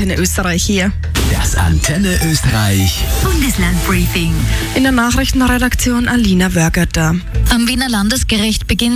Antenne Österreich hier. Das Antenne Österreich Bundeslandbriefing. In der Nachrichtenredaktion Alina Wörgötter. Am Wiener Landesgericht beginnt